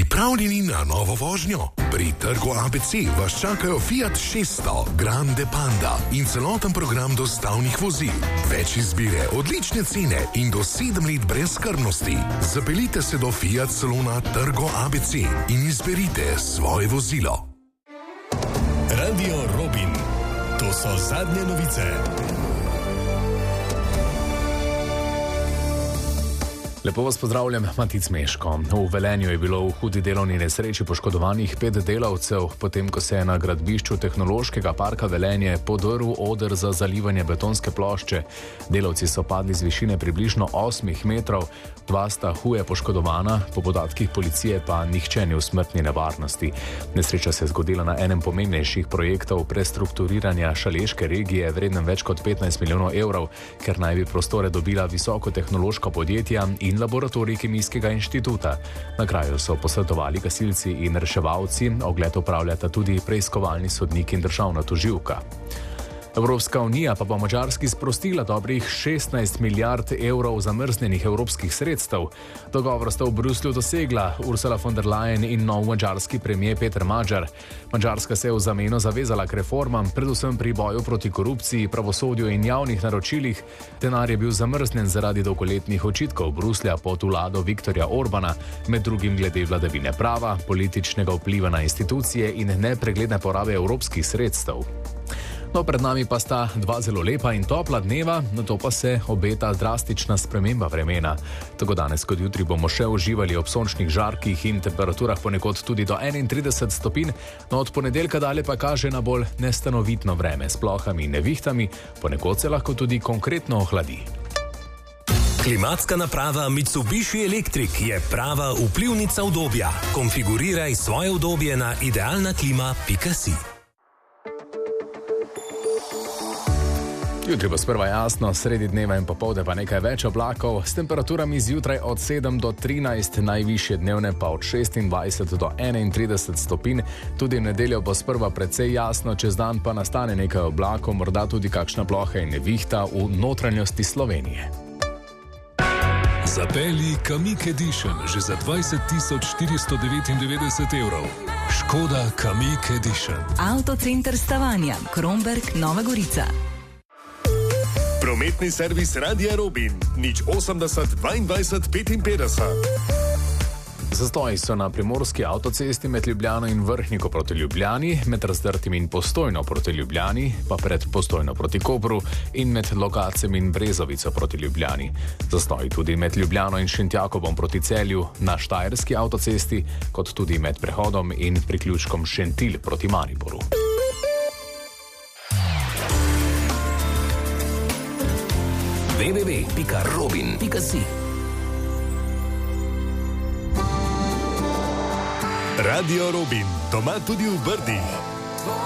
Pripravljeni na novo vožnjo? Pri Trgu ABC vas čakajo Fiat 600, Grande Panda in celoten program dostavnih vozil. Več izbire, odlične cene in do 7 let brez skrbnosti. Zapeljite se do Fiat salona Trgo ABC in izberite svoje vozilo. Radio Robin. To so zadnje novice. Lepo vas pozdravljam, Matic Meško. V Velenju je bilo v hudi delovni nesreči poškodovanih 5 delavcev, potem ko se je na gradbišču Tehnološkega parka Velenje podrl oder za zalivanje betonske plošče. Delavci so padli z višine približno 8 metrov, 2 sta huje poškodovana, po podatkih policije pa nihče ni v smrtni nevarnosti. Nesreča se je zgodila na enem pomembnejših projektov prestrukturiranja šaleške regije, vrednem več kot 15 milijonov evrov, ker naj bi prostore dobila visokotehnološka podjetja in laboratorij Kemijskega inštituta. Na kraju so posredovali gasilci in reševalci, ogled opravljata tudi preiskovalni sodnik in državna tožilka. Evropska unija pa bo Madžarski sprostila dobrih 16 milijard evrov zamrznjenih evropskih sredstev. Dogovor sta v Bruslju dosegla Ursula von der Leyen in nov madžarski premier Peter Magyar. Madžarska se je v zameno zavezala k reformam, predvsem pri boju proti korupciji, pravosodju in javnih naročilih. Denar je bil zamrznjen zaradi dolgoletnih očitkov Bruslja pod vlado Viktorja Orbana, med drugim glede vladavine prava, političnega vpliva na institucije in nepregledne porabe evropskih sredstev. No, pred nami pa sta 2 zelo lepa in topla dneva, nato pa se obeta drastična sprememba vremena. Tako danes kot jutri bomo še uživali ob sončnih žarkih in temperaturah ponekod tudi do 31 stopinj, no od ponedeljka dalje pa kaže na bolj nestanovitno vreme s plohami in nevihtami, ponekod se lahko tudi konkretno ohladi. Klimatska naprava Mitsubishi Electric je prava vplivnica udobja. Konfiguriraj svoje udobje na idealnaklima.si. Jutri bo sprva jasno, sredi dneva in popoldne pa nekaj več oblakov, s temperaturami zjutraj od 7 do 13, najvišje dnevne pa od 26 do 31 stopinj. Tudi v nedeljo bo sprva precej jasno, čez dan pa nastane nekaj oblakov, morda tudi kakšna ploha in nevihta v notranjosti Slovenije. Zapelji Kamiq Edition že za 20.499 evrov. Škoda Kamiq Edition. Avtocenter Stavanja, Kromberk, Nova Gorica. Prometni servis Radia Robin, 080 22 55. Zastoji so na primorski avtocesti med Ljubljano in Vrhniko proti Ljubljani, med Razdrtim in Postojno proti Ljubljani, pa pred Postojno proti Kopru in med Logatcem in Brezovico proti Ljubljani. Zastoji tudi med Ljubljano in Šentjakobom proti Celju na Štajerski avtocesti, kot tudi med prehodom in priključkom Šentilj proti Mariboru. www.robin.si. Radio Robin, doma tudi v Brdih.